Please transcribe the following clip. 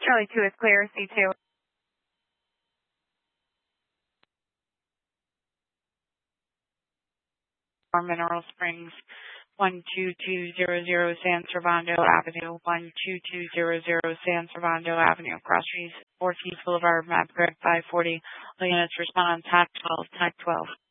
Charlie 2 is clear, C2. Mineral Springs, 12200 San Servando Avenue, 12200 San Servando Avenue, Cross Trees, Ortiz Boulevard, map grid 540. All units respond on TAC 12, TAC 12.